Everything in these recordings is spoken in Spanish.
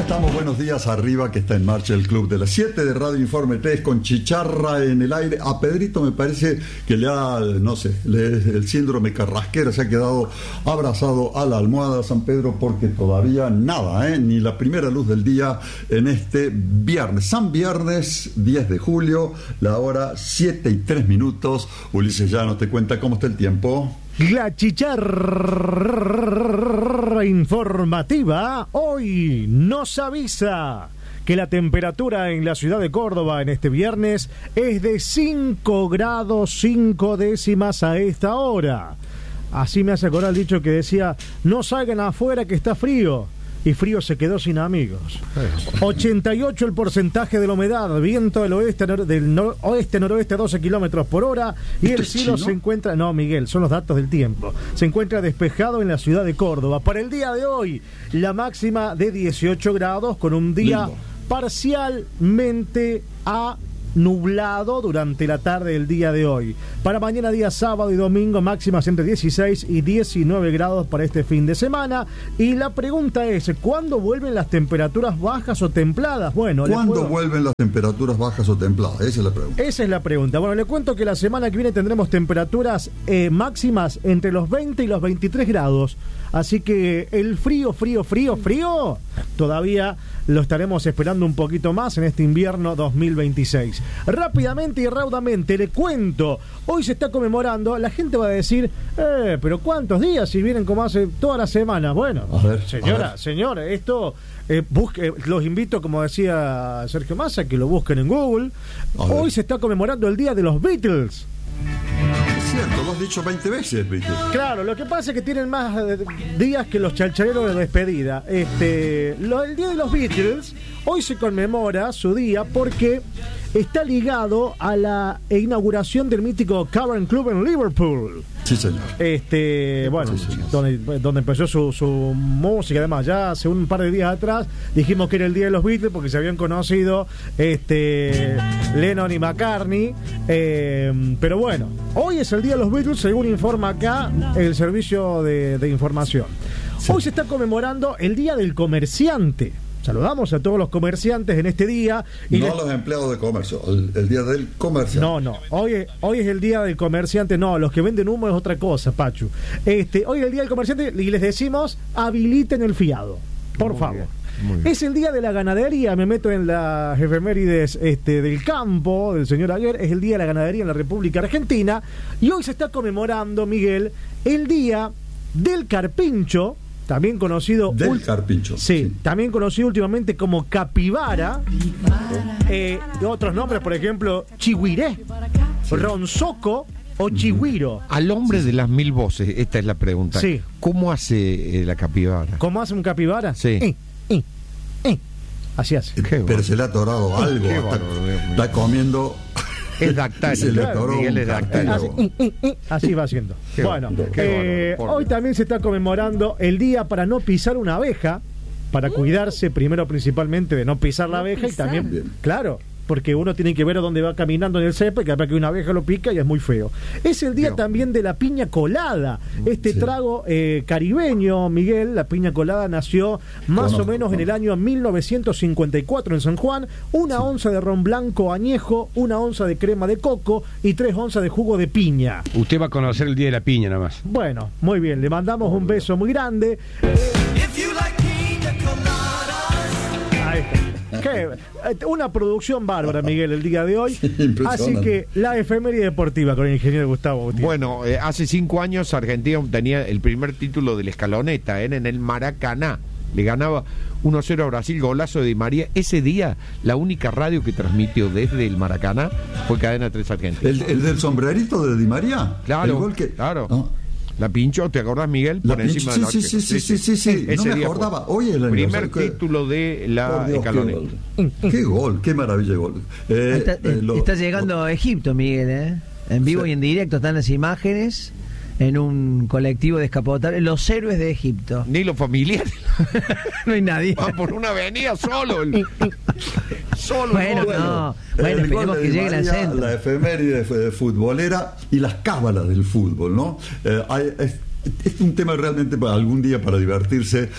estamos? Buenos días arriba, que está en marcha el Club de las 7 de Radio Informe 3 con chicharra en el aire. A Pedrito me parece que le ha, no sé, el síndrome carrasquera, se ha quedado abrazado a la almohada San Pedro, porque todavía nada, ni la primera luz del día en este viernes. San Viernes 10 de julio, la hora 7:03. Ulises Llano te cuenta cómo está el tiempo. La chicharra informativa hoy nos avisa que la temperatura en la ciudad de Córdoba en este viernes es de 5 grados 5 décimas a esta hora. Así me hace acordar el dicho que decía: no salgan afuera que está frío. Y frío se quedó sin amigos. 88 el porcentaje de la humedad, viento del oeste del oeste-noroeste a 12 kilómetros por hora, y el cielo se encuentra... No, Miguel, son los datos del tiempo. Se encuentra despejado en la ciudad de Córdoba. Para el día de hoy, la máxima de 18 grados, con un día parcialmente nublado durante la tarde del día de hoy. Para mañana, día sábado y domingo, máximas entre 16 y 19 grados para este fin de semana. Y la pregunta es: ¿cuándo vuelven las temperaturas bajas o templadas? Bueno, ¿cuándo vuelven las temperaturas bajas o templadas? Esa es la pregunta. Esa es la pregunta. Bueno, le cuento que la semana que viene tendremos temperaturas máximas entre los 20 y los 23 grados. Así que el frío todavía lo estaremos esperando un poquito más en este invierno 2026. Rápidamente y raudamente le cuento, hoy se está conmemorando. La gente va a decir, pero ¿cuántos días? Si vienen como hace toda la semana. Bueno, señora, esto los invito, como decía Sergio Massa, que lo busquen en Google. Hoy se está conmemorando el día de los Beatles. Cierto, lo has dicho 20 veces, Beatles. Claro, lo que pasa es que tienen más días que los chalchareros de despedida. El día de los Beatles hoy se conmemora su día porque está ligado a la inauguración del mítico Cavern Club en Liverpool. Sí, señor. Bueno, sí, señor. Donde empezó su música. Además, ya hace un par de días atrás dijimos que era el día de los Beatles porque se habían conocido Lennon y McCartney. Pero bueno, hoy es el día de los Beatles, según informa acá el servicio de información. Sí. Hoy se está conmemorando el Día del Comerciante. Saludamos a todos los comerciantes en este día. Y no los empleados de comercio, el día del comerciante. No, hoy es el día del comerciante. No, los que venden humo es otra cosa, Pachu. Hoy es el día del comerciante y les decimos: habiliten el fiado, por favor. Es el día de la ganadería. Me meto en las efemérides del campo del señor Aguer. Es el día de la ganadería en la República Argentina. Y hoy se está conmemorando, Miguel, el día del carpincho, también conocido carpincho. Sí, también conocido últimamente como capibara. Otros nombres, por ejemplo, chihuiré, ronzoco o chigüiro. Al hombre de las 1000 voces, esta es la pregunta. Sí. ¿Cómo hace la capibara? ¿Cómo hace un capibara? Sí. Así hace. Pero se le ha atorado algo. Está comiendo. Es dactario. Miguel es dactario. Así va haciendo. Bueno, hoy también se está conmemorando el día para no pisar una abeja, para cuidarse primero principalmente de no pisar la abeja. Y también, bien. Claro, porque uno tiene que ver a dónde va caminando en el césped, que capaz que una abeja lo pica y es muy feo. Es el día también de la piña colada, trago caribeño, Miguel. La piña colada nació más o menos en el año 1954 en San Juan. Una onza de ron blanco añejo, una onza de crema de coco y 3 onzas de jugo de piña. Usted va a conocer el día de la piña nada más. Bueno, muy bien, le mandamos un beso muy grande. Ahí está. Una producción bárbara, Miguel, el día de hoy. Así que la efeméride deportiva con el ingeniero Gustavo Gutiérrez. Bueno, hace 5 años Argentina obtenía el primer título de la escaloneta en el Maracaná. Le ganaba 1-0 a Brasil, golazo de Di María. Ese día, la única radio que transmitió desde el Maracaná fue Cadena 3 Argentina. ¿El del sombrerito de Di María? Claro, el gol que... claro. ¿No? La pinchó, ¿te acordás, Miguel? Por encima de la... Sí. No me acordaba. Hoy el primer título de la escaloneta. Qué gol, qué maravilla de gol. Está llegando a Egipto, Miguel, En vivo y en directo están las imágenes en un colectivo descapotable. Los héroes de Egipto. Ni los familiares. No hay nadie. Va por una avenida solo. Bueno, esperemos que llegue al centro. La efeméride futbolera y las cábalas del fútbol, ¿no? es un tema realmente para algún día para divertirse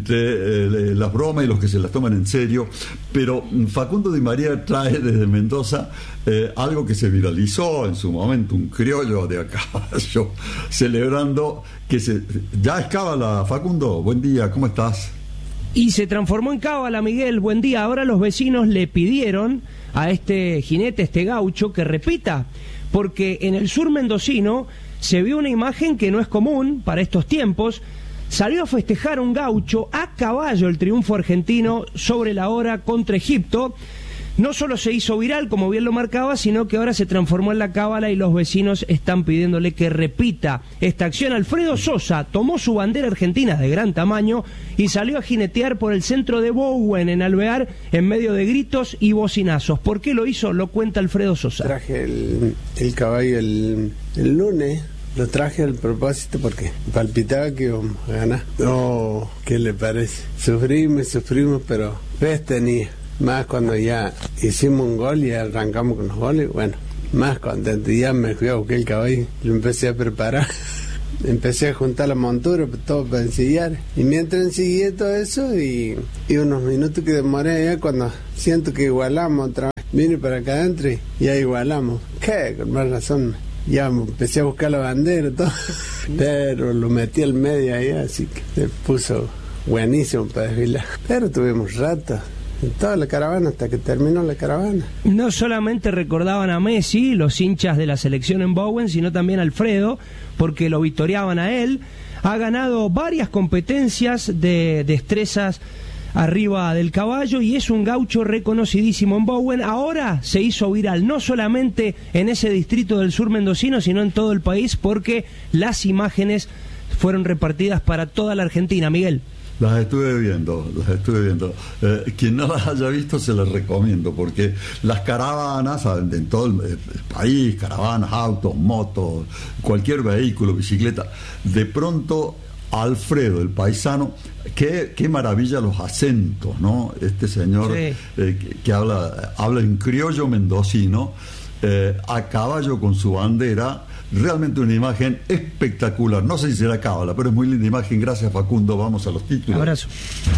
entre las bromas y los que se las toman en serio, pero Facundo Di María trae desde Mendoza algo que se viralizó en su momento, un criollo de a caballo, celebrando que ya es cábala. Facundo, buen día, ¿cómo estás? Y se transformó en cábala, Miguel, buen día. Ahora los vecinos le pidieron a este jinete, este gaucho, que repita, porque en el sur mendocino se vio una imagen que no es común para estos tiempos. Salió a festejar un gaucho a caballo el triunfo argentino sobre la hora contra Egipto. No solo se hizo viral, como bien lo marcaba, sino que ahora se transformó en la cábala y los vecinos están pidiéndole que repita esta acción. Alfredo Sosa tomó su bandera argentina de gran tamaño y salió a jinetear por el centro de Bowen, en Alvear, en medio de gritos y bocinazos. ¿Por qué lo hizo? Lo cuenta Alfredo Sosa. Traje el caballo el lunes. Lo traje al propósito porque palpitaba que íbamos a ganar. No, ¿qué le parece? Sufrimos, pero pez tenía. Más cuando ya hicimos un gol y arrancamos con los goles, bueno, más contento. Y ya me fui a buscar el caballo, lo empecé a preparar. Empecé a juntar la montura, todo para ensillar. Y mientras ensillé todo eso, y unos minutos que demoré allá, cuando siento que igualamos otra vez, vine para acá adentro y ya igualamos. ¿Qué? Con más razón. Ya empecé a buscar la bandera, todo. Pero lo metí al medio ahí, así que se puso buenísimo para desfilar. Pero tuvimos rato en toda la caravana hasta que terminó la caravana. No solamente recordaban a Messi, los hinchas de la selección en Bowen, sino también a Alfredo, porque lo victoriaban a él. Ha ganado varias competencias de destrezas arriba del caballo y es un gaucho reconocidísimo en Bowen. Ahora se hizo viral, no solamente en ese distrito del sur mendocino, sino en todo el país, porque las imágenes fueron repartidas para toda la Argentina. Miguel. Las estuve viendo. Quien no las haya visto se las recomiendo, porque las caravanas en todo el país, caravanas, autos, motos, cualquier vehículo, bicicleta, de pronto Alfredo, el paisano, qué maravilla los acentos, ¿no? Este señor que habla en criollo mendocino, a caballo con su bandera. Realmente una imagen espectacular. No sé si será cábala, pero es muy linda imagen. Gracias, Facundo. Vamos a los títulos. Abrazo.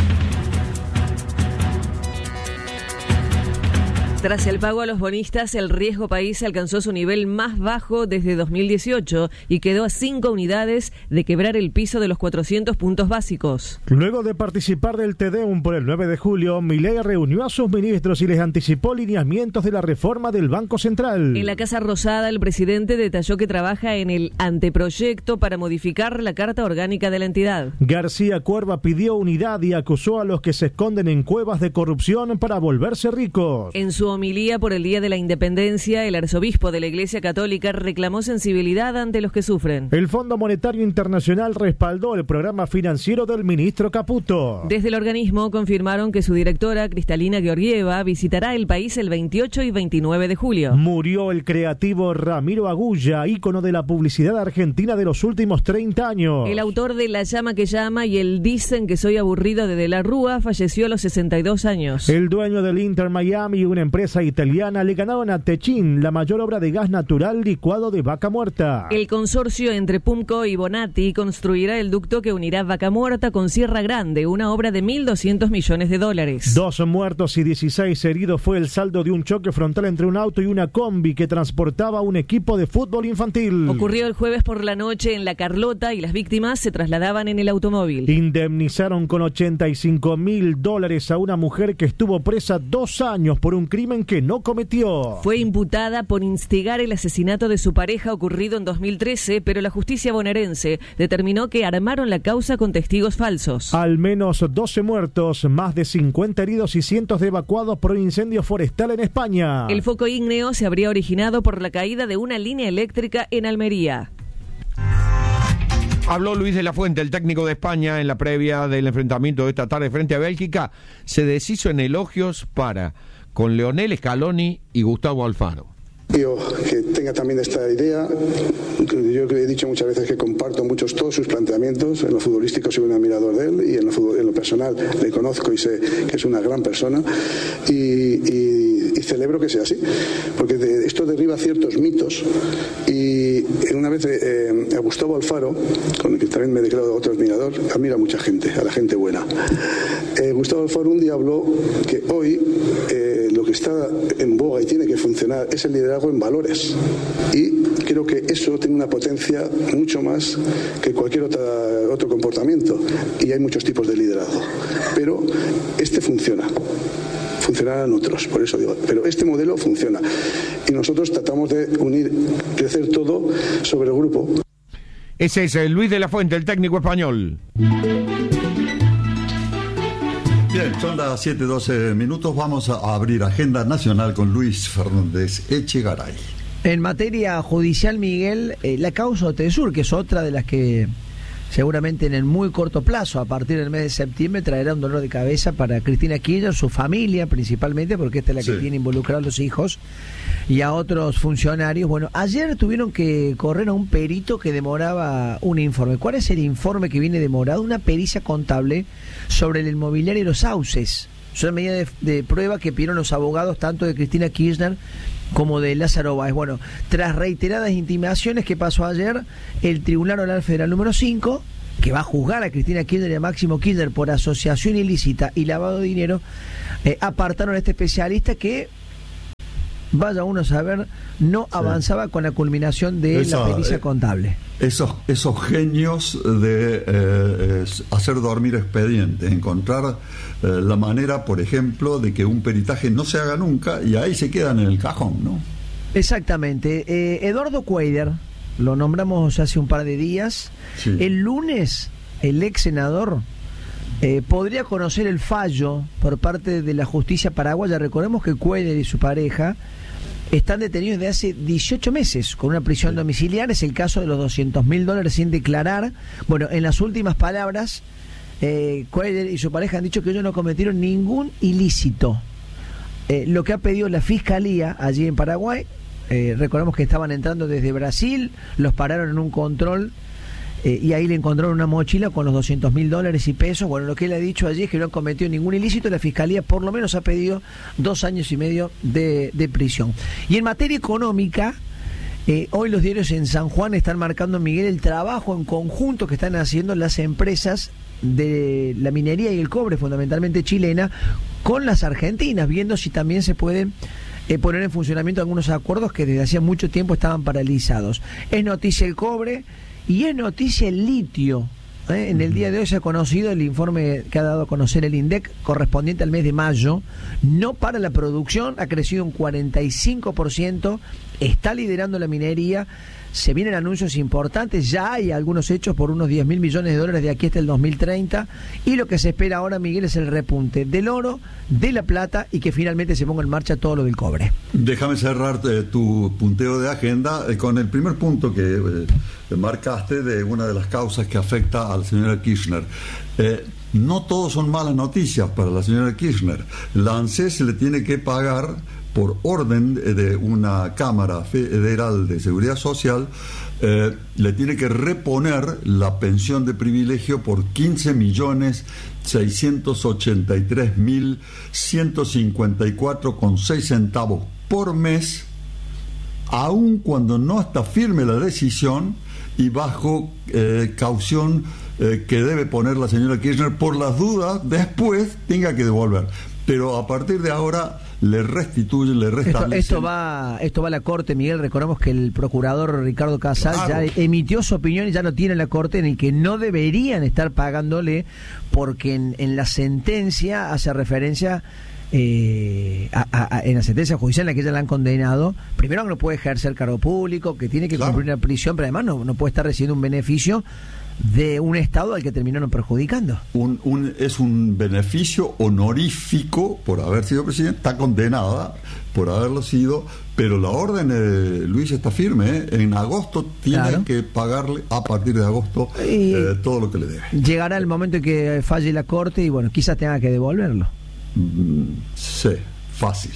Tras el pago a los bonistas, el riesgo país alcanzó su nivel más bajo desde 2018 y quedó a 5 unidades de quebrar el piso de los 400 puntos básicos. Luego de participar del Tedeum por el 9 de julio, Milei reunió a sus ministros y les anticipó lineamientos de la reforma del Banco Central. En la Casa Rosada, el presidente detalló que trabaja en el anteproyecto para modificar la Carta Orgánica de la entidad. García Cuerva pidió unidad y acusó a los que se esconden en cuevas de corrupción para volverse ricos. En su homilía por el Día de la Independencia, el arzobispo de la Iglesia Católica reclamó sensibilidad ante los que sufren. El Fondo Monetario Internacional respaldó el programa financiero del ministro Caputo. Desde el organismo confirmaron que su directora, Cristalina Georgieva, visitará el país el 28 y 29 de julio. Murió el creativo Ramiro Agulla, ícono de la publicidad argentina de los últimos 30 años. El autor de La llama que llama y el Dicen que soy aburrido de la Rúa falleció a los 62 años. El dueño del Inter Miami y una empresa italiana le ganaron a Techin la mayor obra de gas natural licuado de Vaca Muerta. El consorcio entre Pumco y Bonatti construirá el ducto que unirá Vaca Muerta con Sierra Grande, una obra de $1.200 millones. 2 muertos y 16 heridos fue el saldo de un choque frontal entre un auto y una combi que transportaba un equipo de fútbol infantil. Ocurrió el jueves por la noche en La Carlota y las víctimas se trasladaban en el automóvil. Indemnizaron con $85.000 a una mujer que estuvo presa 2 años por un crimen que no cometió. Fue imputada por instigar el asesinato de su pareja ocurrido en 2013, pero la justicia bonaerense determinó que armaron la causa con testigos falsos. Al menos 12 muertos, más de 50 heridos y cientos de evacuados por un incendio forestal en España. El foco ígneo se habría originado por la caída de una línea eléctrica en Almería. Habló Luis de la Fuente, el técnico de España, en la previa del enfrentamiento de esta tarde frente a Bélgica. Se deshizo en elogios con Leonel Scaloni y Gustavo Alfaro. Yo que tenga también esta idea, yo que he dicho muchas veces que comparto todos sus planteamientos. En lo futbolístico soy un admirador de él y en lo personal le conozco y sé que es una gran persona y y celebro que sea así, porque esto derriba ciertos mitos. Y una vez a Gustavo Alfaro, con el que también me declaro otro admirador, admira a mucha gente, a la gente buena. Gustavo Alfaro un día habló que hoy lo que está en boga y tiene que funcionar es el liderazgo en valores, y creo que eso tiene una potencia mucho más que cualquier otro comportamiento, y hay muchos tipos de liderazgo, pero este funcionarán otros, por eso digo, pero este modelo funciona y nosotros tratamos de crecer todo sobre el grupo. Ese es Luis de la Fuente, el técnico español. Bien, son las 7:12 minutos. Vamos a abrir agenda nacional con Luis Fernández Echegaray. En materia judicial, Miguel, la causa Otesur, que es otra de las que seguramente en el muy corto plazo, a partir del mes de septiembre, traerá un dolor de cabeza para Cristina Kirchner, su familia principalmente, porque esta es la que tiene involucrados a los hijos, y a otros funcionarios. Bueno, ayer tuvieron que correr a un perito que demoraba un informe. ¿Cuál es el informe que viene demorado? Una pericia contable sobre el inmobiliario y los sauces. Es una medida de prueba que pidieron los abogados tanto de Cristina Kirchner como de Lázaro Báez. Bueno, tras reiteradas intimaciones, ¿qué pasó ayer? El Tribunal Oral Federal número 5, que va a juzgar a Cristina Kirchner y a Máximo Kirchner por asociación ilícita y lavado de dinero, apartaron a este especialista que, vaya uno a saber, no avanzaba con la culminación de la pericia contable. Esos genios de hacer dormir expedientes, encontrar la manera, por ejemplo, de que un peritaje no se haga nunca y ahí se quedan en el cajón, ¿no? Exactamente. Eduardo Cuéllar, lo nombramos hace un par de días. Sí. El lunes, el ex senador podría conocer el fallo por parte de la justicia paraguaya. Recordemos que Cuéllar y su pareja están detenidos desde hace 18 meses con una prisión domiciliaria. Es el caso de los $200.000 sin declarar. Bueno, en las últimas palabras, Cuéllar y su pareja han dicho que ellos no cometieron ningún ilícito. Lo que ha pedido la Fiscalía allí en Paraguay, recordemos que estaban entrando desde Brasil, los pararon en un control y ahí le encontraron una mochila con los $200.000 y pesos. Bueno, lo que él ha dicho allí es que no han cometido ningún ilícito. La Fiscalía por lo menos ha pedido 2 años y medio de prisión. Y en materia económica, hoy los diarios en San Juan están marcando, Miguel, el trabajo en conjunto que están haciendo las empresas de la minería y el cobre, fundamentalmente chilena, con las argentinas, viendo si también se pueden poner en funcionamiento algunos acuerdos que desde hacía mucho tiempo estaban paralizados. Es noticia el cobre y es noticia el litio. En el día de hoy se ha conocido el informe que ha dado a conocer el INDEC correspondiente al mes de mayo. No para la producción, ha crecido un 45%, está liderando la minería. Se vienen anuncios importantes, ya hay algunos hechos por unos $10.000 millones de aquí hasta el 2030, y lo que se espera ahora, Miguel, es el repunte del oro, de la plata y que finalmente se ponga en marcha todo lo del cobre. Déjame cerrar tu punteo de agenda con el primer punto que marcaste de una de las causas que afecta a la señora Kirchner. No todos son malas noticias para la señora Kirchner. La ANSES le tiene que pagar, por orden de una Cámara Federal de Seguridad Social, le tiene que reponer la pensión de privilegio por 15.683.154,6 centavos por mes, aun cuando no está firme la decisión y bajo caución que debe poner la señora Kirchner por las dudas después tenga que devolver. Pero a partir de ahora le restituye, le restablece. Esto va a la Corte, Miguel. Recordemos que el procurador Ricardo Casal ya emitió su opinión y ya lo tiene en la Corte, en el que no deberían estar pagándole, porque en la sentencia hace referencia, en la sentencia judicial en la que ya la han condenado, primero que no puede ejercer cargo público, que tiene que cumplir una prisión, pero además no puede estar recibiendo un beneficio de un Estado al que terminaron perjudicando. Es un beneficio honorífico por haber sido presidente, está condenada por haberlo sido, pero la orden, Luis, está firme, En agosto tiene que pagarle, a partir de agosto, todo lo que le debe. Llegará el momento en que falle la Corte y bueno, quizás tenga que devolverlo. Sí, fácil.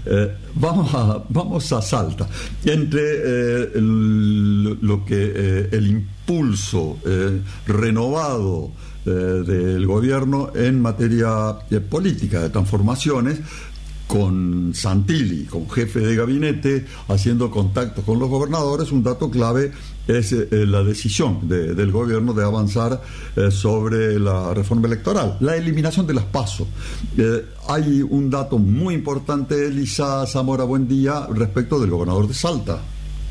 Vamos a Salta. Entre lo que el impulso renovado del gobierno en materia política de transformaciones, con Santilli como jefe de gabinete, haciendo contactos con los gobernadores. Un dato clave es la decisión del gobierno de avanzar sobre la reforma electoral, la eliminación de las PASO. Hay un dato muy importante, Elisa Zamora, buen día, respecto del gobernador de Salta.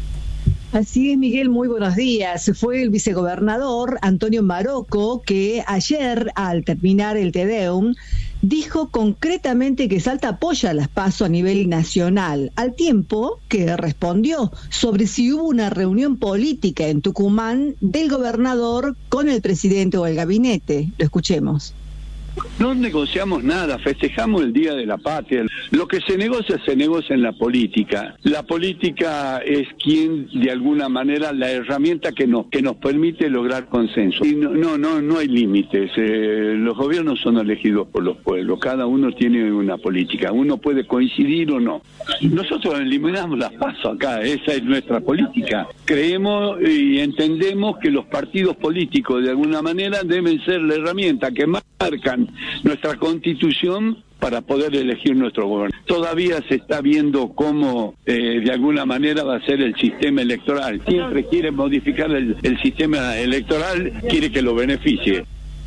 Así es, Miguel, muy buenos días. Fue el vicegobernador Antonio Marocco que ayer, al terminar el Te Deum, dijo concretamente que Salta apoya las PASO a nivel nacional, al tiempo que respondió sobre si hubo una reunión política en Tucumán del gobernador con el presidente o el gabinete. Lo escuchemos. No negociamos nada, festejamos el Día de la Patria. Lo que se negocia en la política. La política es quien, de alguna manera, la herramienta que nos permite lograr consenso. Y no hay límites. Los gobiernos son elegidos por los pueblos. Cada uno tiene una política. Uno puede coincidir o no. Nosotros eliminamos las PASO acá. Esa es nuestra política. Creemos y entendemos que los partidos políticos, de alguna manera, deben ser la herramienta que marcan nuestra Constitución para poder elegir nuestro gobierno. Todavía se está viendo cómo de alguna manera va a ser el sistema electoral. Siempre quiere modificar el sistema electoral, quiere que lo beneficie.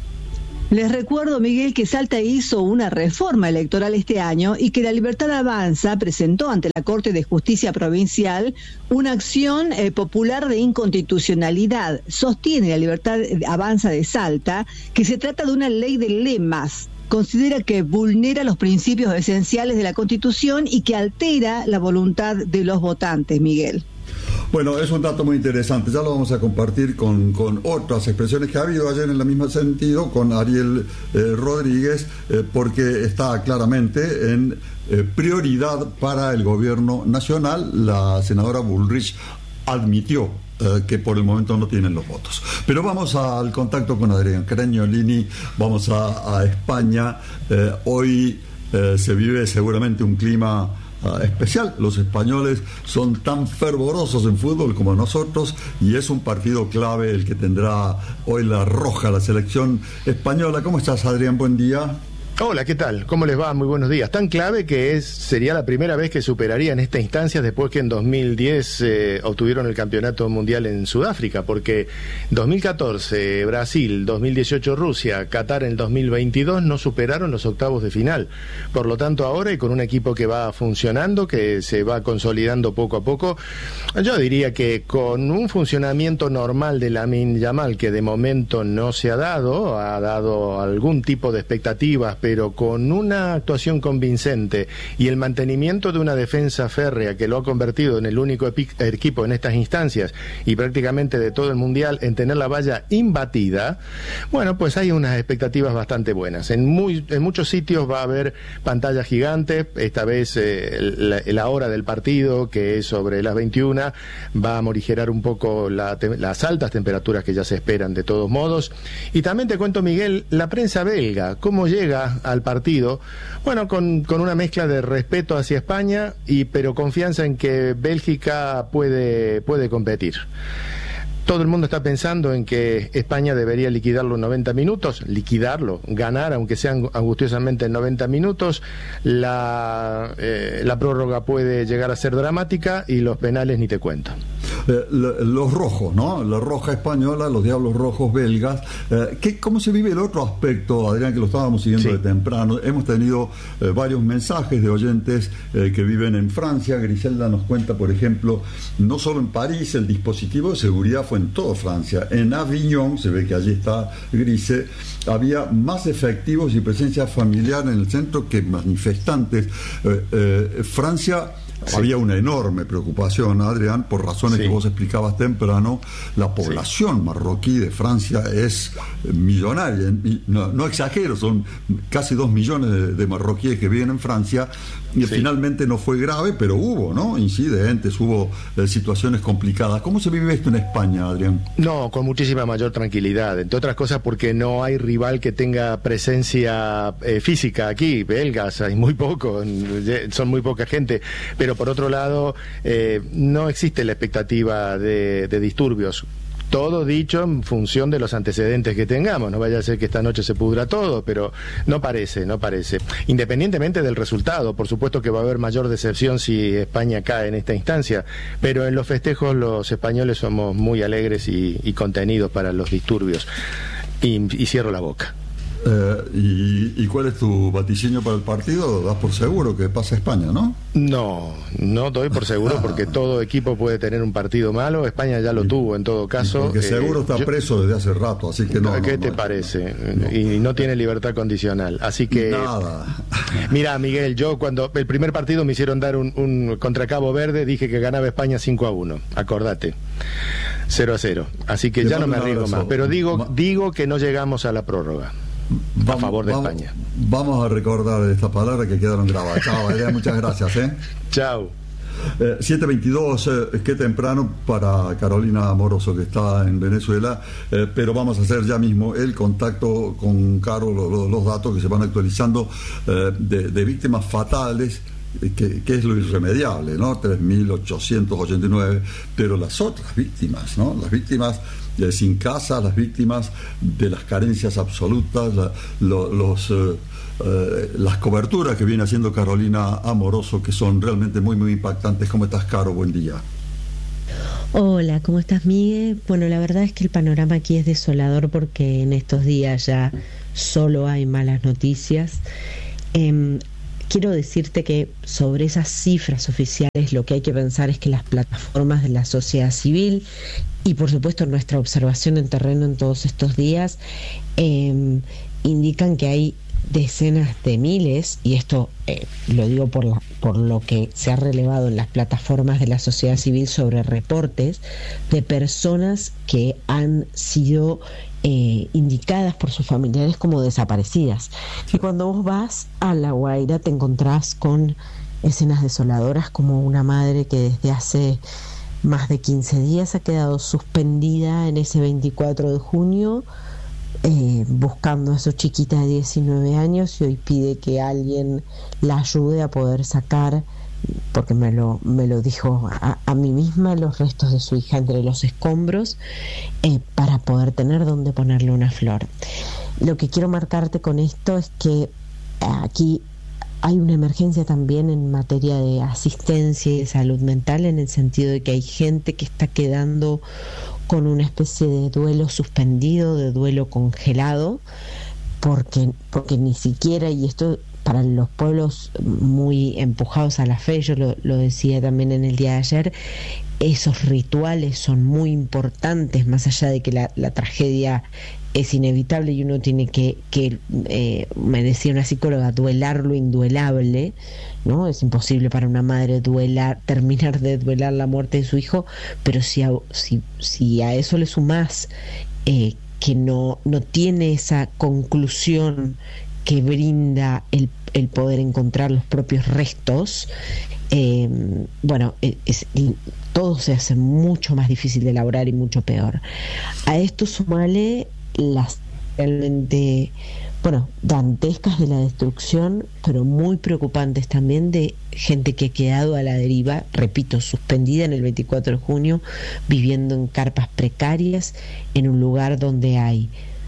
Les recuerdo, Miguel, que Salta hizo una reforma electoral este año y que la Libertad Avanza presentó ante la Corte de Justicia Provincial una acción popular de inconstitucionalidad. Sostiene la Libertad Avanza de Salta que se trata de una ley de lemas. Considera que vulnera los principios esenciales de la Constitución y que altera la voluntad de los votantes, Miguel. Bueno, es un dato muy interesante, ya lo vamos a compartir con otras expresiones que ha habido ayer en el mismo sentido, con Ariel Rodríguez, porque está claramente en prioridad para el gobierno nacional. La senadora Bullrich admitió que por el momento no tienen los votos. Pero vamos al contacto con Adrián Cragnolini, vamos a España. Hoy se vive seguramente un clima especial. Los españoles son tan fervorosos en fútbol como nosotros y es un partido clave el que tendrá hoy la Roja, la selección española. ¿Cómo estás, Adrián? Buen día. Hola, ¿qué tal? ¿Cómo les va? Muy buenos días. Tan clave que sería la primera vez que superaría en esta instancia después que en 2010 obtuvieron el campeonato mundial en Sudáfrica, porque 2014 Brasil, 2018 Rusia, Qatar en el 2022 no superaron los octavos de final. Por lo tanto, ahora y con un equipo que va funcionando, que se va consolidando poco a poco, yo diría que con un funcionamiento normal de Lamine Yamal, que de momento no se ha dado algún tipo de expectativas, pero con una actuación convincente y el mantenimiento de una defensa férrea que lo ha convertido en el único equipo en estas instancias y prácticamente de todo el mundial en tener la valla imbatida, bueno, pues hay unas expectativas bastante buenas. En muchos sitios va a haber pantallas gigantes, esta vez la hora del partido, que es sobre las 21, va a morigerar un poco las altas temperaturas que ya se esperan de todos modos. Y también te cuento, Miguel, la prensa belga, cómo llega al partido, bueno, con una mezcla de respeto hacia España pero confianza en que Bélgica puede competir. Todo el mundo está pensando en que España debería liquidarlo en 90 minutos, ganar, aunque sean angustiosamente en 90 minutos. La prórroga puede llegar a ser dramática y los penales ni te cuento. Los rojos, ¿no? La roja española, los diablos rojos belgas. ¿Cómo se vive el otro aspecto, Adrián, que lo estábamos siguiendo de temprano? Hemos tenido varios mensajes de oyentes que viven en Francia. Griselda nos cuenta, por ejemplo, no solo en París, el dispositivo de seguridad fue en toda Francia. En Avignon, se ve que allí está Grise, había más efectivos y presencia familiar en el centro que manifestantes. Francia... Sí. Había una enorme preocupación, Adrián, por razones que vos explicabas temprano. La población marroquí de Francia es millonaria, no exagero, son casi 2 millones de marroquíes que viven en Francia, y finalmente no fue grave, pero hubo, ¿no?, incidentes, hubo situaciones complicadas. ¿Cómo se vive esto en España, Adrián? No, con muchísima mayor tranquilidad, entre otras cosas porque no hay rival que tenga presencia física aquí. Belgas hay muy poco, son muy poca gente, pero por otro lado no existe la expectativa de disturbios. Todo dicho en función de los antecedentes que tengamos. No vaya a ser que esta noche se pudra todo, pero no parece. Independientemente del resultado, por supuesto que va a haber mayor decepción si España cae en esta instancia, pero en los festejos los españoles somos muy alegres y contenidos para los disturbios. Y cierro la boca. ¿Y cuál es tu vaticinio para el partido? Das por seguro que pasa España, ¿no? No doy por seguro porque todo equipo puede tener un partido malo. España ya lo tuvo en todo caso. Porque seguro está preso desde hace rato, así que no. ¿Qué te parece? Y no tiene libertad condicional, así que nada. Mira, Miguel, yo cuando el primer partido me hicieron dar un contra Cabo Verde, dije que ganaba España 5-1, acordate, 0-0, así que ya no me arriesgo más, pero digo que no llegamos a la prórroga. A favor de España. Vamos a recordar estas palabras que quedaron grabadas. Chao, Valeria, muchas gracias. Chao. 7:22, qué temprano para Carolina Amoroso, que está en Venezuela, pero vamos a hacer ya mismo el contacto con Caro, los datos que se van actualizando de víctimas fatales, que es lo irremediable, ¿no? 3.889, pero las otras víctimas, ¿no? Las víctimas sin casa, las víctimas de las carencias absolutas, las coberturas que viene haciendo Carolina Amoroso, que son realmente muy, muy impactantes. ¿Cómo estás, Caro? Buen día. Hola, ¿cómo estás, Miguel? Bueno, la verdad es que el panorama aquí es desolador porque en estos días ya solo hay malas noticias. Quiero decirte que sobre esas cifras oficiales lo que hay que pensar es que las plataformas de la sociedad civil y por supuesto nuestra observación en terreno en todos estos días indican que hay decenas de miles, y esto lo digo por lo que se ha relevado en las plataformas de la sociedad civil sobre reportes de personas que han sido indicadas por sus familiares como desaparecidas. Y cuando vos vas a La Guaira te encontrás con escenas desoladoras, como una madre que desde hace más de 15 días ha quedado suspendida en ese 24 de junio buscando a su chiquita de 19 años, y hoy pide que alguien la ayude a poder sacar, porque me lo dijo a mí misma, los restos de su hija entre los escombros, para poder tener donde ponerle una flor. Lo que quiero marcarte con esto es que aquí hay una emergencia también en materia de asistencia y de salud mental, en el sentido de que hay gente que está quedando con una especie de duelo suspendido, de duelo congelado, porque ni siquiera, y esto para los pueblos muy empujados a la fe, yo lo decía también en el día de ayer, esos rituales son muy importantes, más allá de que la tragedia es inevitable y uno tiene que me decía una psicóloga, duelar lo induelable, ¿no? Es imposible para una madre terminar de duelar la muerte de su hijo, pero si a eso le sumás que no tiene esa conclusión que brinda el poder encontrar los propios restos, todo se hace mucho más difícil de elaborar y mucho peor. A esto sumale las realmente dantescas de la destrucción, pero muy preocupantes también, de gente que ha quedado a la deriva, repito, suspendida en el 24 de junio, viviendo en carpas precarias, en un lugar donde hay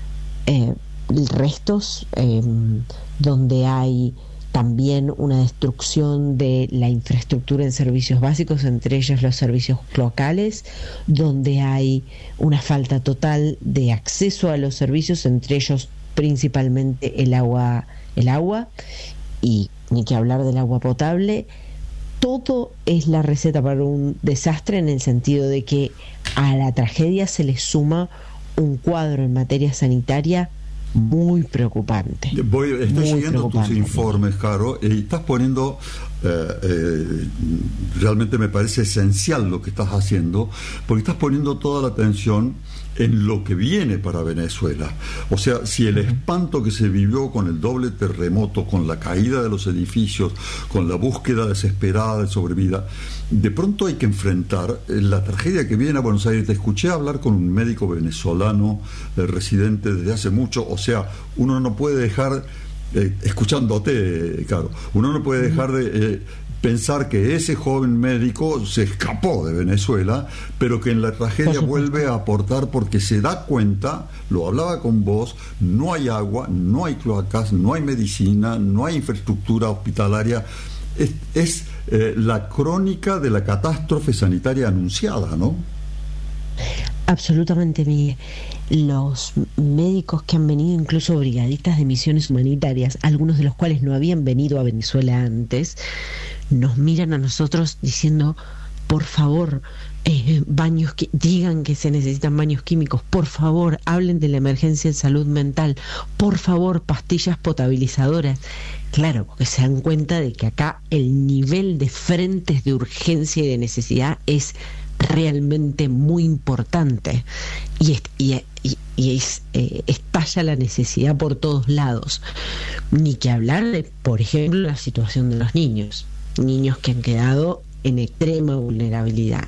restos, donde hay también una destrucción de la infraestructura en servicios básicos, entre ellos los servicios cloacales, donde hay una falta total de acceso a los servicios, entre ellos principalmente el agua, y ni que hablar del agua potable. Todo es la receta para un desastre, en el sentido de que a la tragedia se le suma un cuadro en materia sanitaria muy preocupante. Estoy siguiendo tus informes, Caro, y estás poniendo, realmente me parece esencial lo que estás haciendo, porque estás poniendo toda la atención en lo que viene para Venezuela. O sea, si el espanto que se vivió con el doble terremoto, con la caída de los edificios, con la búsqueda desesperada de sobrevida, de pronto hay que enfrentar la tragedia que viene a Buenos Aires. Te escuché hablar con un médico venezolano residente desde hace mucho. O sea, uno no puede dejar, escuchándote, claro, uno no puede dejar de pensar que ese joven médico se escapó de Venezuela, pero que en la tragedia vuelve a aportar porque se da cuenta, lo hablaba con vos, no hay agua, no hay cloacas, no hay medicina, no hay infraestructura hospitalaria. Es la crónica de la catástrofe sanitaria anunciada, ¿no? Absolutamente, Miguel. Los médicos que han venido, incluso brigadistas de misiones humanitarias, algunos de los cuales no habían venido a Venezuela antes, nos miran a nosotros diciendo: por favor, digan que se necesitan baños químicos, por favor, hablen de la emergencia en salud mental, por favor, pastillas potabilizadoras. Claro, porque se dan cuenta de que acá el nivel de frentes de urgencia y de necesidad es realmente muy importante y estalla la necesidad por todos lados. Ni que hablar de, por ejemplo, la situación de los niños que han quedado en extrema vulnerabilidad,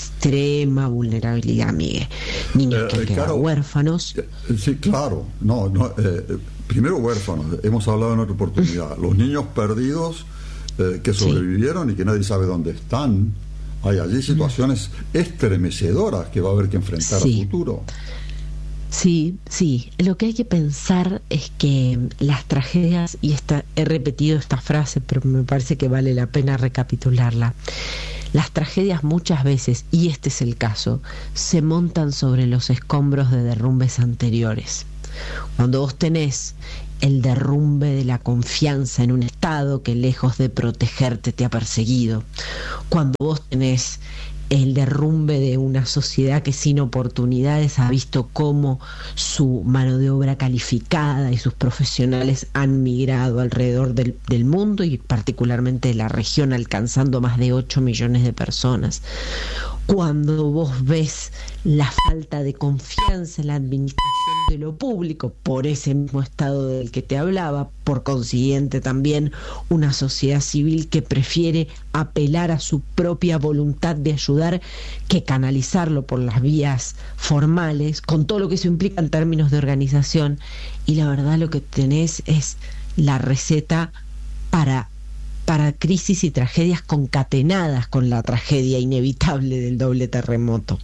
Miguel. Niños que han quedado huérfanos. Sí, claro. Primero huérfanos, hemos hablado en otra oportunidad. Los niños perdidos que sobrevivieron y que nadie sabe dónde están. Hay allí situaciones estremecedoras que va a haber que enfrentar a futuro. Sí. Lo que hay que pensar es que las tragedias, y he repetido esta frase, pero me parece que vale la pena recapitularla. Las tragedias muchas veces, y este es el caso, se montan sobre los escombros de derrumbes anteriores. Cuando vos tenés el derrumbe de la confianza en un Estado que, lejos de protegerte, te ha perseguido, cuando vos tenés el derrumbe de una sociedad que sin oportunidades ha visto cómo su mano de obra calificada y sus profesionales han migrado alrededor del mundo y particularmente de la región, alcanzando más de 8 millones de personas. Cuando vos ves la falta de confianza en la administración de lo público por ese mismo Estado del que te hablaba, por consiguiente también una sociedad civil que prefiere apelar a su propia voluntad de ayudar que canalizarlo por las vías formales, con todo lo que eso implica en términos de organización. Y la verdad, lo que tenés es la receta para crisis y tragedias concatenadas con la tragedia inevitable del doble terremoto.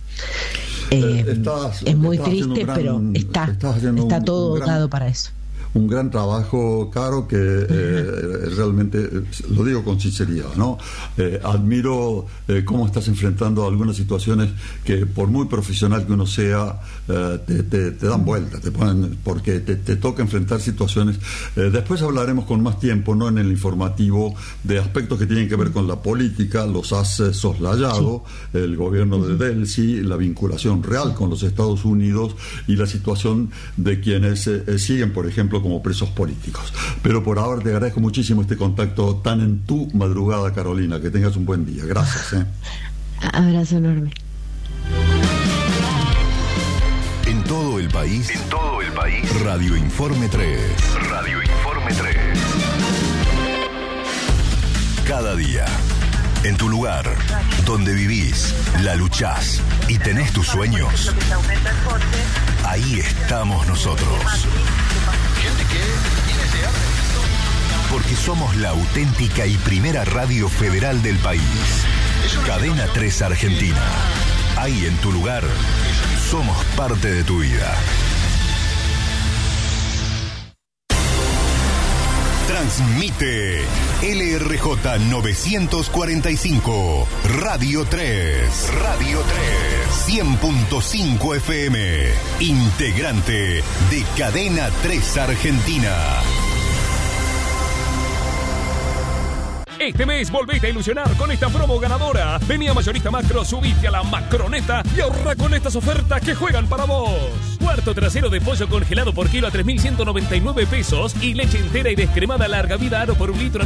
Es muy triste, pero está todo dotado para eso. Un gran trabajo, Caro, que realmente, lo digo con sinceridad, ¿no? Admiro cómo estás enfrentando algunas situaciones que, por muy profesional que uno sea, te dan vueltas, te ponen, porque te toca enfrentar situaciones. Después hablaremos con más tiempo, no en el informativo, de aspectos que tienen que ver con la política. Los has soslayado, el gobierno de Delcy, la vinculación real con los Estados Unidos y la situación de quienes siguen, por ejemplo, como presos políticos. Pero por ahora te agradezco muchísimo este contacto tan en tu madrugada, Carolina. Que tengas un buen día. Gracias. Abrazo enorme. En todo el país. Radio Informe 3. Cada día, en tu lugar, donde vivís, la luchás y tenés tus sueños, ahí estamos nosotros. Porque somos la auténtica y primera radio federal del país. Cadena 3 Argentina. Ahí en tu lugar, somos parte de tu vida. Transmite LRJ 945, Radio 3, 100.5 FM, integrante de Cadena 3 Argentina. Este mes volvete a ilusionar con esta promo ganadora. Vení a Mayorista Macro, subite a la Macroneta y ahorra con estas ofertas que juegan para vos. Cuarto trasero de pollo congelado por kilo a 3.199 pesos y leche entera y descremada larga vida Aro por un litro a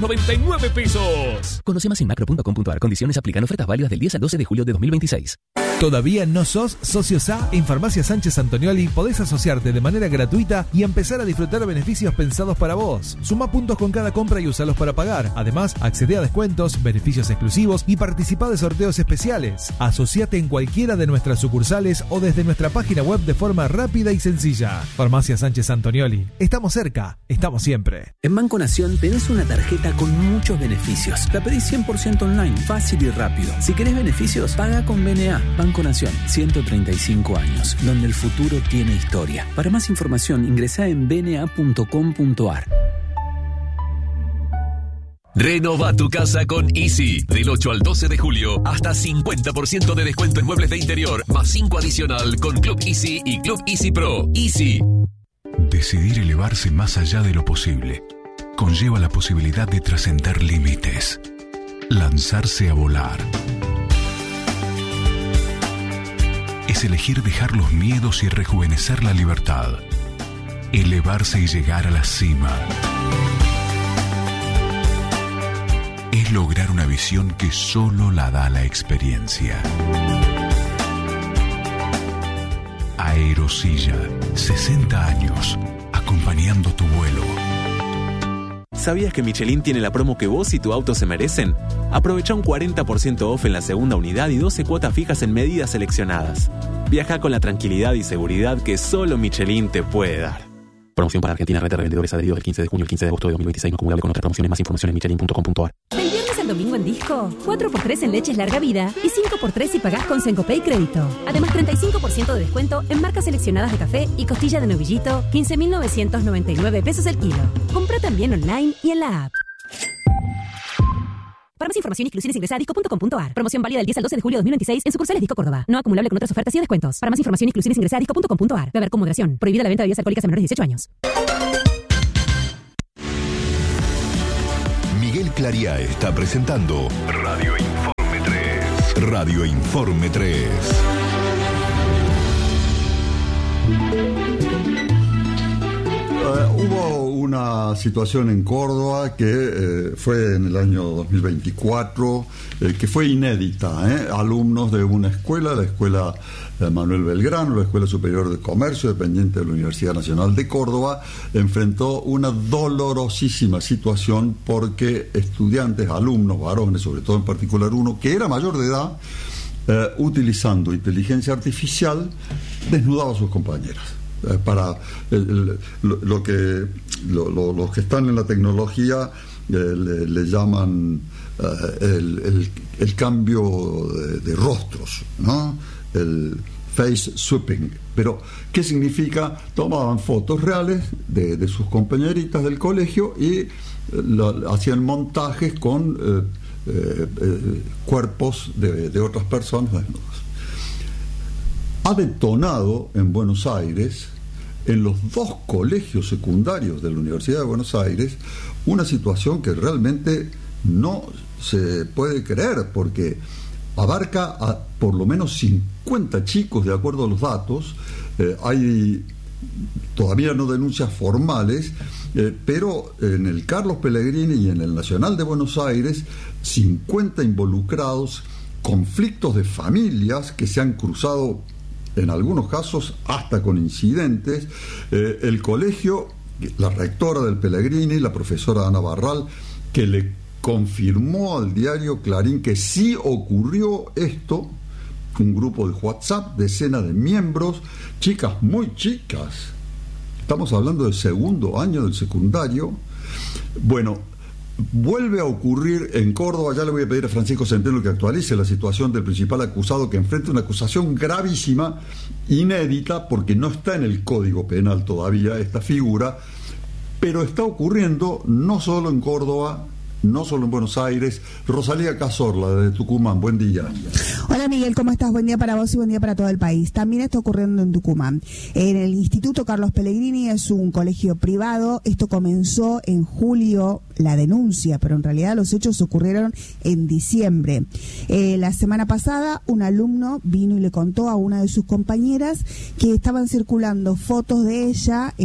1.499 pesos. Conoce más en macro.com.ar. Condiciones aplican. Ofertas válidas del 10 al 12 de julio de 2026. ¿Todavía no sos socio SA? En Farmacia Sánchez Antonioli podés asociarte de manera gratuita y empezar a disfrutar beneficios pensados para vos. Suma puntos con cada compra y usalos para pagar. Además, accede a descuentos, beneficios exclusivos y participa de sorteos especiales. Asociate en cualquiera de nuestras sucursales o desde nuestra página web de forma rápida y sencilla. Farmacia Sánchez Antonioli. Estamos cerca, estamos siempre. En Banco Nación tenés una tarjeta con muchos beneficios. La pedís 100% online, fácil y rápido. Si querés beneficios, paga con BNA. Banco Nación, 135 años, donde el futuro tiene historia. Para más información, ingresá en bna.com.ar. Renova tu casa con Easy. Del 8 al 12 de julio, hasta 50% de descuento en muebles de interior, más 5 adicional con Club Easy y Club Easy Pro. Easy. Decidir elevarse más allá de lo posible conlleva la posibilidad de trascender límites. Lanzarse a volar. Es elegir dejar los miedos y rejuvenecer la libertad. Elevarse y llegar a la cima. Es lograr una visión que solo la da la experiencia. Aerosilla, 60 años, acompañando tu vuelo. ¿Sabías que Michelin tiene la promo que vos y tu auto se merecen? Aprovecha un 40% off en la segunda unidad y 12 cuotas fijas en medidas seleccionadas. Viaja con la tranquilidad y seguridad que solo Michelin te puede dar. Promoción para Argentina, red de revendedores adheridos del 15 de junio al 15 de agosto de 2026, no acumulable con otras promociones. Más información en michelin.com.ar. Del viernes al domingo en Disco, 4x3 en leches larga vida y 5x3 si pagás con Sencopay Crédito. Además, 35% de descuento en marcas seleccionadas de café y costilla de novillito, 15.999 pesos el kilo. Compra también online y en la app. Para más información y exclusiones ingresa a disco.com.ar. Promoción válida del 10 al 12 de julio de 2026 en sucursales Disco Córdoba. No acumulable con otras ofertas y descuentos. Para más información y exclusiones ingresa a disco.com.ar. Beber con moderación. Prohibida la venta de bebidas alcohólicas a menores de 18 años. Miguel Clariá está presentando Radio Informe 3. Radio Informe 3. Hubo una situación en Córdoba que fue en el año 2024, que fue inédita. Alumnos de una escuela, la escuela Manuel Belgrano, la Escuela Superior de Comercio, dependiente de la Universidad Nacional de Córdoba, enfrentó una dolorosísima situación porque estudiantes, alumnos, varones, sobre todo en particular uno, que era mayor de edad, utilizando inteligencia artificial, desnudaba a sus compañeras. Para los que están en la tecnología le llaman el cambio de rostros, ¿no? El face swapping. Pero ¿qué significa? Tomaban fotos reales de sus compañeritas del colegio y hacían montajes con cuerpos de otras personas desnudos. Ha detonado en Buenos Aires, en los dos colegios secundarios de la Universidad de Buenos Aires, una situación que realmente no se puede creer, porque abarca a por lo menos 50 chicos, de acuerdo a los datos. Hay todavía no denuncias formales, pero en el Carlos Pellegrini y en el Nacional de Buenos Aires, 50 involucrados, conflictos de familias que se han cruzado en algunos casos hasta con incidentes. El colegio, la rectora del Pellegrini, la profesora Ana Barral, que le confirmó al diario Clarín que sí ocurrió esto, un grupo de WhatsApp, decenas de miembros, chicas muy chicas, estamos hablando del segundo año del secundario. Bueno, vuelve a ocurrir en Córdoba. Ya le voy a pedir a Francisco Centeno que actualice la situación del principal acusado, que enfrenta una acusación gravísima, inédita, porque no está en el Código Penal todavía esta figura, pero está ocurriendo no solo en Córdoba, no solo en Buenos Aires. Rosalía Cazorla, de Tucumán, buen día. Hola Miguel, ¿cómo estás? Buen día para vos y buen día para todo el país. También está ocurriendo en Tucumán. En el Instituto Carlos Pellegrini, es un colegio privado. Esto comenzó en julio, la denuncia, pero en realidad los hechos ocurrieron en diciembre. La semana pasada un alumno vino y le contó a una de sus compañeras que estaban circulando fotos de ella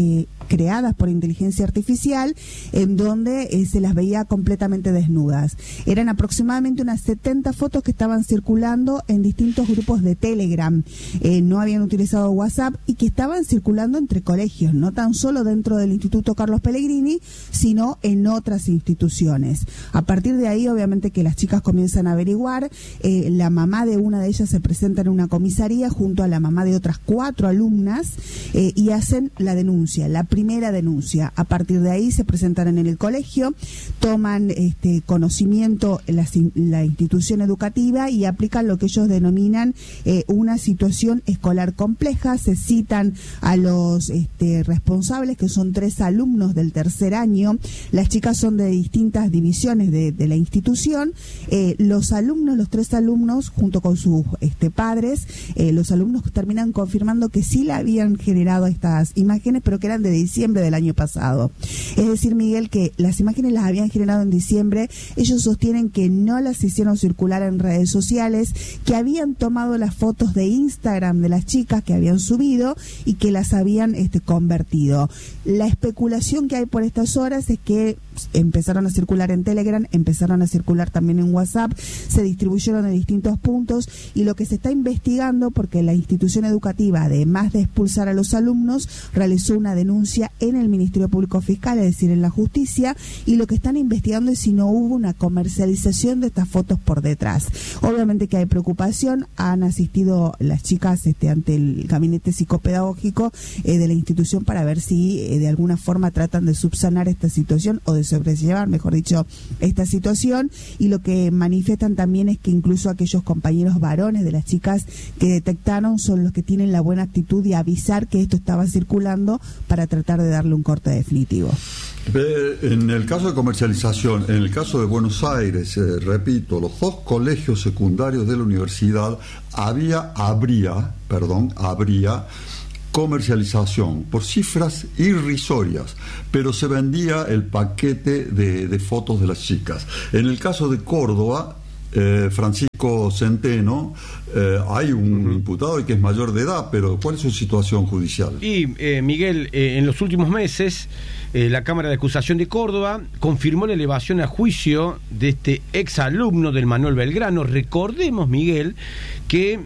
creadas por inteligencia artificial, en donde se las veía completamente desnudas. Eran aproximadamente unas 70 fotos que estaban circulando en distintos grupos de Telegram. No habían utilizado WhatsApp y que estaban circulando entre colegios, no tan solo dentro del Instituto Carlos Pellegrini, sino en otras instituciones. A partir de ahí, obviamente que las chicas comienzan a averiguar. La mamá de una de ellas se presenta en una comisaría junto a la mamá de otras 4 alumnas y hacen la denuncia, la primera denuncia. A partir de ahí se presentan en el colegio, toman conocimiento la institución educativa y aplican lo que ellos denominan una situación escolar compleja. Se citan a los responsables, que son 3 alumnos del tercer año. Las chicas son de distintas divisiones de la institución. Los 3 alumnos, junto con sus padres, los alumnos terminan confirmando que sí le habían generado estas imágenes, pero que eran de diciembre del año pasado. Es decir, Miguel, que las imágenes las habían generado en diciembre. Ellos sostienen que no las hicieron circular en redes sociales, que habían tomado las fotos de Instagram de las chicas que habían subido y que las habían convertido. La especulación que hay por estas horas es que empezaron a circular en Telegram, empezaron a circular también en WhatsApp, se distribuyeron en distintos puntos, y lo que se está investigando, porque la institución educativa, además de expulsar a los alumnos, realizó una denuncia en el Ministerio Público Fiscal, es decir, en la justicia, y lo que están investigando es si no hubo una comercialización de estas fotos por detrás. Obviamente que hay preocupación, han asistido las chicas ante el gabinete psicopedagógico de la institución para ver si de alguna forma tratan de subsanar esta situación o de sobrellevar, mejor dicho, esta situación, y lo que manifiestan también es que incluso aquellos compañeros varones de las chicas que detectaron son los que tienen la buena actitud de avisar que esto estaba circulando para tratar de darle un corte definitivo. En el caso de comercialización, en el caso de Buenos Aires, repito, los 2 colegios secundarios de la universidad habría comercialización por cifras irrisorias, pero se vendía el paquete de fotos de las chicas. En el caso de Córdoba, Francisco Centeno, hay un imputado que es mayor de edad, pero ¿cuál es su situación judicial? Y Miguel, en los últimos meses la Cámara de Acusación de Córdoba confirmó la elevación a juicio de este exalumno del Manuel Belgrano. Recordemos, Miguel, que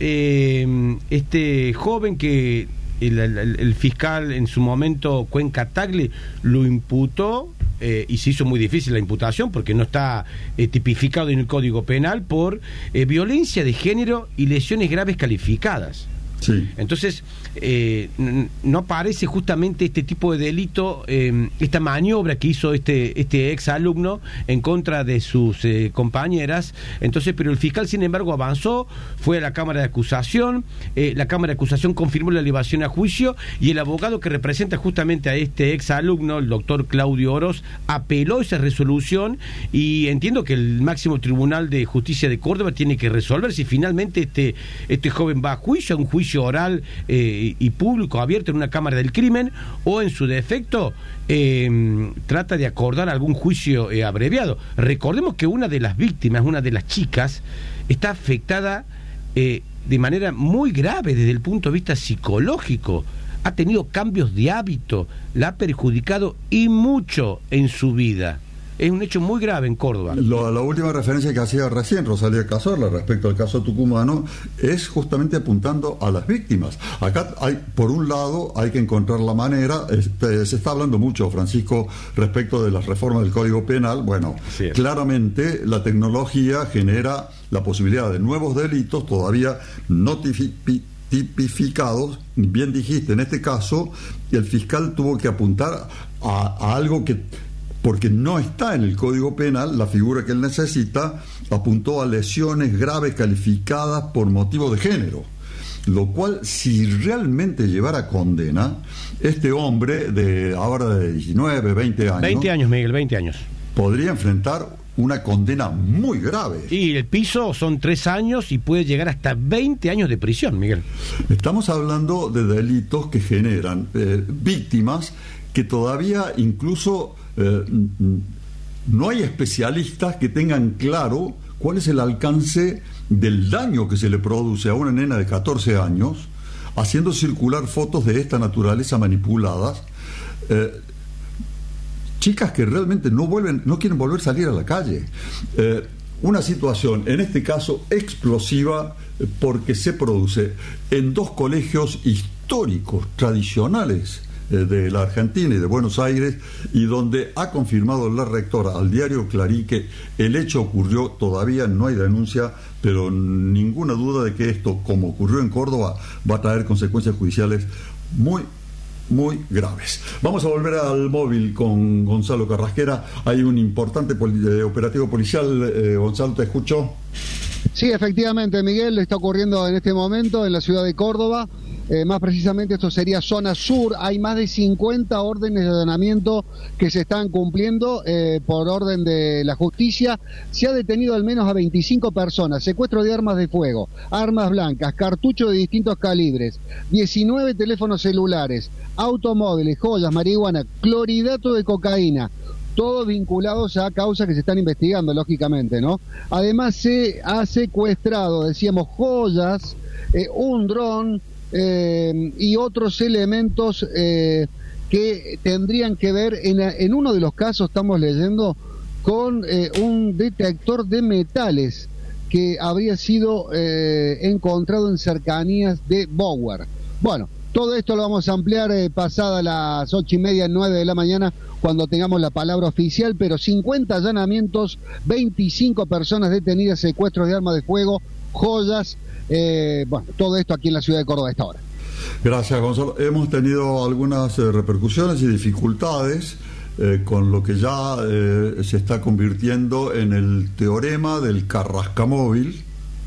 este joven que el fiscal en su momento, Cuenca Tagle, lo imputó, y se hizo muy difícil la imputación porque no está tipificado en el Código Penal, por violencia de género y lesiones graves calificadas. Sí. Entonces, no parece justamente este tipo de delito, esta maniobra que hizo este ex alumno en contra de sus compañeras. Entonces, pero el fiscal, sin embargo, avanzó, fue a la Cámara de Acusación, la Cámara de Acusación confirmó la elevación a juicio, y el abogado que representa justamente a este ex alumno, el doctor Claudio Oroz, apeló esa resolución, y entiendo que el máximo Tribunal de Justicia de Córdoba tiene que resolver si finalmente este joven va a juicio, a un juicio oral y público abierto en una cámara del crimen, o en su defecto trata de acordar algún juicio abreviado. Recordemos que una de las víctimas, una de las chicas, está afectada de manera muy grave desde el punto de vista psicológico. Ha tenido cambios de hábito, la ha perjudicado y mucho en su vida. Es un hecho muy grave en Córdoba. La última referencia que hacía recién Rosalía Cazorla respecto al caso tucumano es justamente apuntando a las víctimas. Acá por un lado hay que encontrar la manera, se está hablando mucho, Francisco, respecto de las reformas del Código Penal. Bueno, claramente la tecnología genera la posibilidad de nuevos delitos todavía no tipificados. Bien dijiste, en este caso el fiscal tuvo que apuntar a algo que, porque no está en el Código Penal, la figura que él necesita, apuntó a lesiones graves calificadas por motivo de género. Lo cual, si realmente llevara condena, este hombre ahora de 19, 20 años... 20 años, Miguel, 20 años. Podría enfrentar una condena muy grave. Y el piso son 3 años y puede llegar hasta 20 años de prisión, Miguel. Estamos hablando de delitos que generan víctimas que todavía incluso... no hay especialistas que tengan claro cuál es el alcance del daño que se le produce a una nena de 14 años haciendo circular fotos de esta naturaleza manipuladas, chicas que realmente no quieren volver a salir a la calle. Una situación, en este caso, explosiva, porque se produce en dos colegios históricos, tradicionales, de la Argentina y de Buenos Aires, y donde ha confirmado la rectora al diario Clarín que el hecho ocurrió. Todavía no hay denuncia, pero ninguna duda de que esto, como ocurrió en Córdoba, va a traer consecuencias judiciales muy graves. Vamos a volver al móvil con Gonzalo Carrasquera. Hay un importante operativo policial. Gonzalo, te escucho. Sí, efectivamente, Miguel, está ocurriendo en este momento en la ciudad de Córdoba. Más precisamente esto sería zona sur. Hay más de 50 órdenes de allanamiento que se están cumpliendo por orden de la justicia. Se ha detenido al menos a 25 personas, secuestro de armas de fuego, armas blancas, cartuchos de distintos calibres, 19 teléfonos celulares, automóviles, joyas, marihuana, clorhidrato de cocaína, todos vinculados a causas que se están investigando, lógicamente, ¿no? Además se ha secuestrado, decíamos, joyas, un dron, y otros elementos que tendrían que ver, en uno de los casos estamos leyendo, con un detector de metales que habría sido encontrado en cercanías de Bower. Bueno, todo esto lo vamos a ampliar pasada las 8:30, 9 de la mañana, cuando tengamos la palabra oficial, pero 50 allanamientos, 25 personas detenidas, secuestros de armas de fuego, joyas. Bueno, todo esto aquí en la ciudad de Córdoba a esta hora. Gracias, Gonzalo. Hemos tenido algunas repercusiones y dificultades con lo que ya se está convirtiendo en el teorema del Carrascamóvil.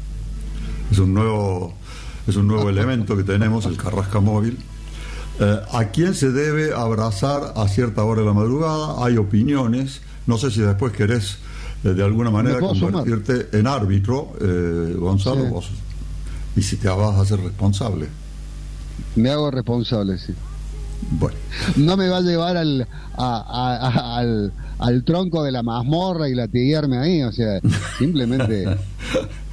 Es un nuevo elemento que tenemos, el Carrascamóvil. ¿A quién se debe abrazar a cierta hora de la madrugada? Hay opiniones. No sé si después querés de alguna manera convertirte en árbitro, Gonzalo, sí. Vos, y si te vas a hacer responsable. Me hago responsable, sí. Bueno. No me va a llevar al tronco de la mazmorra y latiguearme ahí, o sea, simplemente